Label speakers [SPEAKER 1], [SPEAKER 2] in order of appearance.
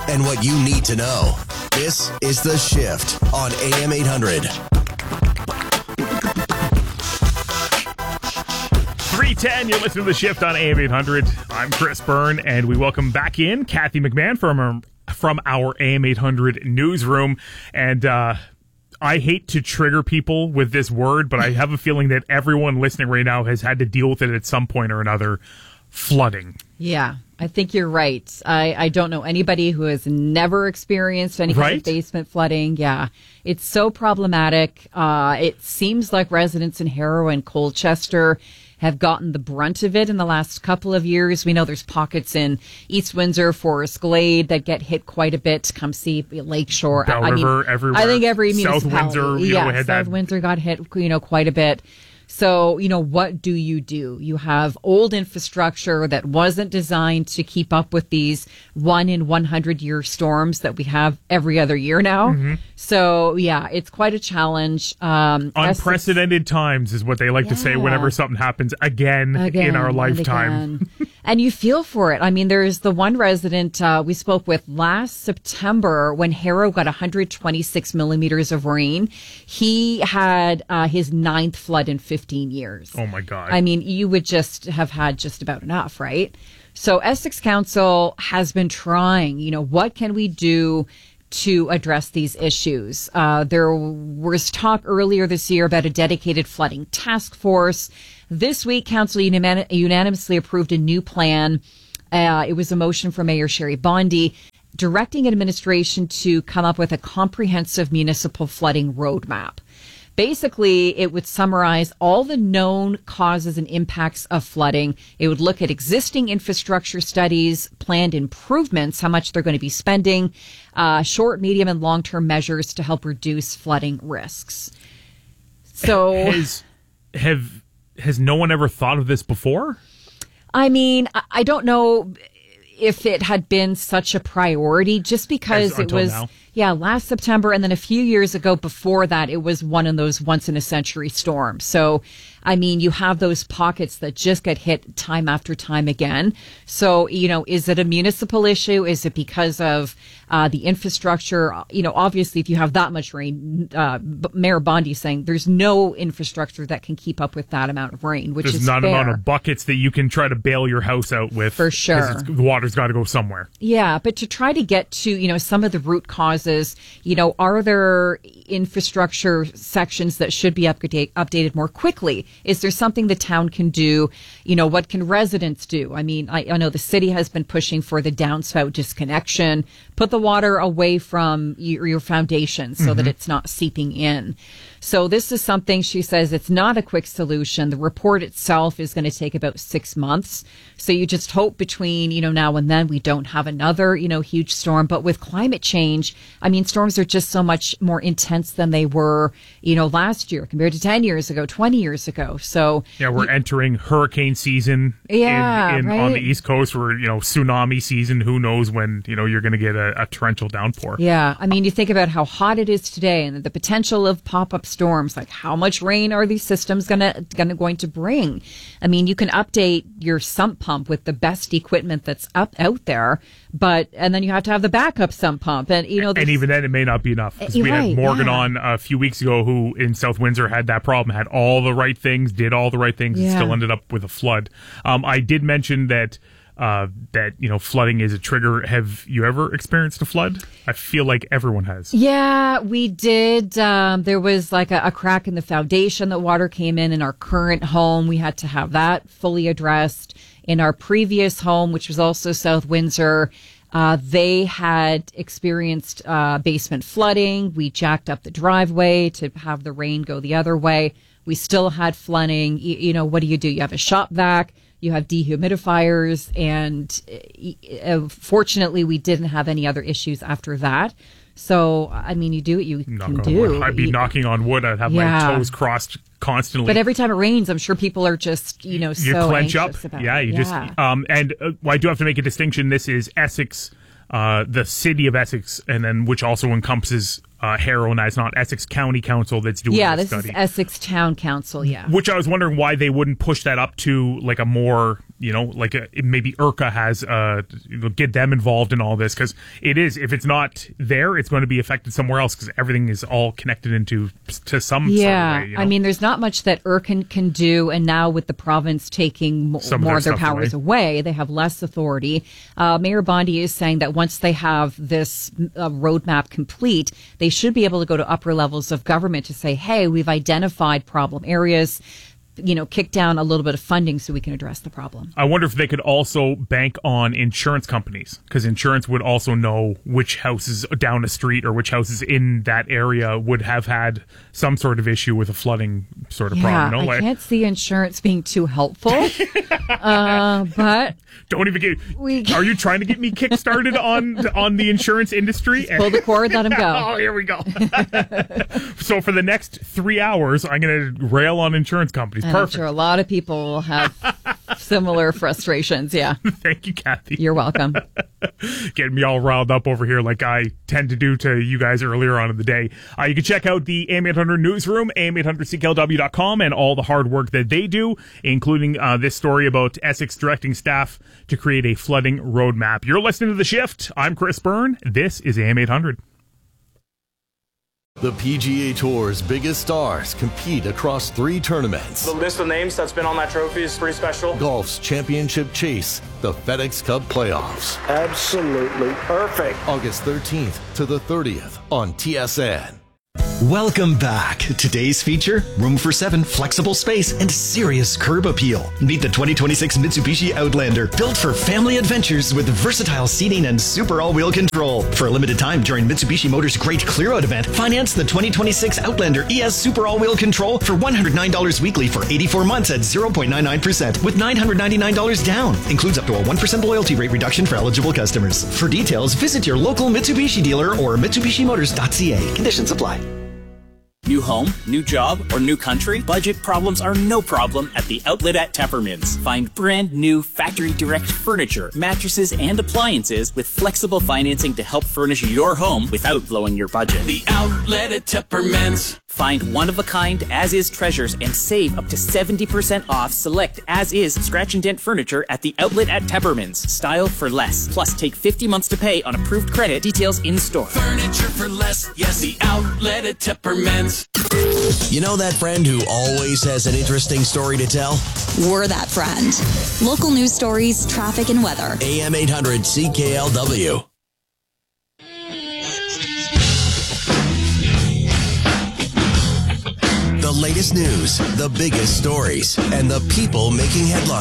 [SPEAKER 1] and what you need to know. This is The Shift on AM 800.
[SPEAKER 2] 3:10, you're listening to The Shift on AM 800. I'm Chris Byrne, and we welcome back in Kathy McMahon from our AM 800 newsroom. And I hate to trigger people with this word, but I have a feeling that everyone listening right now has had to deal with it at some point or another. Flooding.
[SPEAKER 3] Yeah, I think you're right. I don't know anybody who has never experienced any kind of basement flooding. Yeah, it's so problematic. It seems like residents in Harrow and Colchester have gotten the brunt of it in the last couple of years. We know there's pockets in East Windsor, Forest Glade that get hit quite a bit. Come see Lakeshore.
[SPEAKER 2] Bell River, everywhere.
[SPEAKER 3] I think every
[SPEAKER 2] South
[SPEAKER 3] municipality.
[SPEAKER 2] Windsor,
[SPEAKER 3] South Windsor got hit, quite a bit. So, what do? You have old infrastructure that wasn't designed to keep up with these 1 in 100 year storms that we have every other year now. Mm-hmm. So, yeah, it's quite a challenge.
[SPEAKER 2] Unprecedented times is what they like to say whenever something happens again in our lifetime.
[SPEAKER 3] And you feel for it. I mean, there's the one resident we spoke with last September when Harrow got 126 millimeters of rain. He had his 9th flood in 15 years.
[SPEAKER 2] Oh, my God.
[SPEAKER 3] I mean, you would just have had just about enough, right? So Essex Council has been trying, what can we do to address these issues? There was talk earlier this year about a dedicated flooding task force. This week, Council unanimously approved a new plan. It was a motion from Mayor Sherry Bondi directing administration to come up with a comprehensive municipal flooding roadmap. Basically, it would summarize all the known causes and impacts of flooding. It would look at existing infrastructure studies, planned improvements, how much they're going to be spending, short, medium, and long-term measures to help reduce flooding risks. So,
[SPEAKER 2] has no one ever thought of this before?
[SPEAKER 3] I mean, I don't know if it had been such a priority, just because it was, last September. And then a few years ago before that, it was one of those once in a century storms. So, I mean, you have those pockets that just get hit time after time again. So, is it a municipal issue? Is it because of the infrastructure? Obviously, if you have that much rain, Mayor Bondi saying there's no infrastructure that can keep up with that amount of rain, which is fair.
[SPEAKER 2] There's not an amount of buckets that you can try to bail your house out with.
[SPEAKER 3] For sure.
[SPEAKER 2] The water's got to go somewhere.
[SPEAKER 3] Yeah, but to try to get to, some of the root causes, are there infrastructure sections that should be updated more quickly? Is there something the town can do? What can residents do? I mean, I know the city has been pushing for the downspout disconnection, put the water away from your foundation so that it's not seeping in. So this is something, she says, it's not a quick solution. The report itself is going to take about 6 months. So you just hope between, now and then we don't have another, huge storm. But with climate change, I mean, storms are just so much more intense than they were, last year compared to 10 years ago, 20 years ago. So
[SPEAKER 2] yeah, we're entering hurricane season on the East Coast. We're, tsunami season. Who knows when, you're going to get a torrential downpour.
[SPEAKER 3] Yeah. I mean, you think about how hot it is today and the potential of pop-up storms. Like, how much rain are these systems going to bring? I mean, you can update your sump pump with the best equipment that's out there, and then you have to have the backup sump pump, and and
[SPEAKER 2] even then it may not be enough, because we had Morgan on a few weeks ago, who in South Windsor had that problem, had all the right things, did all the right things, and still ended up with a flood. I did mention that flooding is a trigger. Have you ever experienced a flood? I feel like everyone has.
[SPEAKER 3] Yeah, we did. There was like a crack in the foundation that water came in our current home. We had to have that fully addressed. In our previous home, which was also South Windsor, they had experienced basement flooding. We jacked up the driveway to have the rain go the other way. We still had flooding. What do? You have a shop vac. You have dehumidifiers, and fortunately, we didn't have any other issues after that. So, I mean, you do what you can do.
[SPEAKER 2] I'd be knocking on wood. I'd have my toes crossed constantly.
[SPEAKER 3] But every time it rains, I'm sure people are just, you so
[SPEAKER 2] clench
[SPEAKER 3] anxious
[SPEAKER 2] up.
[SPEAKER 3] about
[SPEAKER 2] it.
[SPEAKER 3] You
[SPEAKER 2] just, I do have to make a distinction. This is Essex, the city of Essex, and then which also encompasses Harrow, and it's not Essex County Council that's doing this study.
[SPEAKER 3] Is Essex Town Council,
[SPEAKER 2] Which I was wondering why they wouldn't push that up to like a more like maybe IRCA has get them involved in all this, because if it's not there, it's going to be affected somewhere else, because everything is all connected to some sort of way.
[SPEAKER 3] I mean, there's not much that IRCA can do, and now with the province taking more of their powers away, they have less authority. Mayor Bondi is saying that once they have this roadmap complete, they should be able to go to upper levels of government to say, hey, we've identified problem areas, kick down a little bit of funding so we can address the problem.
[SPEAKER 2] I wonder if they could also bank on insurance companies, because insurance would also know which houses down the street or which houses in that area would have had some sort of issue with a flooding sort of problem.
[SPEAKER 3] I can't see insurance being too helpful, but
[SPEAKER 2] don't even get. Are you trying to get me kick-started on the insurance industry?
[SPEAKER 3] Just pull the cord, let him go.
[SPEAKER 2] Oh, here we go. So for the next 3 hours, I'm going to rail on insurance companies.
[SPEAKER 3] And
[SPEAKER 2] Perfect.
[SPEAKER 3] I'm sure a lot of people will have similar frustrations. Yeah.
[SPEAKER 2] Thank you, Kathy.
[SPEAKER 3] You're welcome.
[SPEAKER 2] Getting me all riled up over here like I tend to do to you guys earlier on in the day. You can check out the AM800 newsroom, am800cklw.com, and all the hard work that they do, including this story about Essex directing staff to create a flooding roadmap. You're listening to The Shift. I'm Chris Byrne. This is AM800.
[SPEAKER 1] The PGA Tour's biggest stars compete across 3 tournaments.
[SPEAKER 4] The list of names that's been on that trophy is pretty special.
[SPEAKER 1] Golf's championship chase, the FedEx Cup playoffs.
[SPEAKER 4] Absolutely perfect.
[SPEAKER 1] August 13th to the 30th on TSN.
[SPEAKER 5] Welcome back. Today's feature, room for 7, flexible space, and serious curb appeal. Meet the 2026 Mitsubishi Outlander, built for family adventures with versatile seating and super all-wheel control. For a limited time during Mitsubishi Motors' Great Clear Out event, finance the 2026 Outlander ES Super All-Wheel Control for $109 weekly for 84 months at 0.99% with $999 down. Includes up to a 1% loyalty rate reduction for eligible customers. For details, visit your local Mitsubishi dealer or MitsubishiMotors.ca. Conditions apply.
[SPEAKER 6] New home, new job, or new country? Budget problems are no problem at the Outlet at Teppermans. Find brand new factory direct furniture, mattresses, and appliances with flexible financing to help furnish your home without blowing your budget.
[SPEAKER 7] The Outlet at Teppermans.
[SPEAKER 6] Find one-of-a-kind as-is treasures and save up to 70% off select as-is scratch and dent furniture at the Outlet at Teppermans. Style for less. Plus, take 50 months to pay on approved credit. Details in store.
[SPEAKER 7] Furniture for less. Yes, the Outlet at Teppermans.
[SPEAKER 1] You know that friend who always has an interesting story to tell?
[SPEAKER 8] We're that friend. Local news stories, traffic, and weather.
[SPEAKER 1] AM800 CKLW. The latest news, the biggest stories, and the people making headlines.